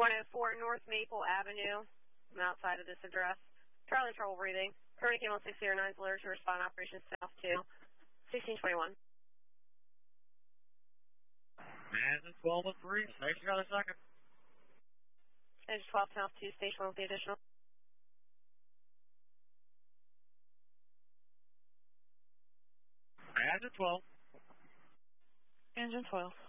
104 North Maple Avenue. I'm outside of this address. Charlie trouble breathing. Hurricane 1609 is alerted to respond operations south to 1621. Engine 12 with 3, station on a second. Engine 12 south to station 1 with the additional. Engine 12. Engine 12.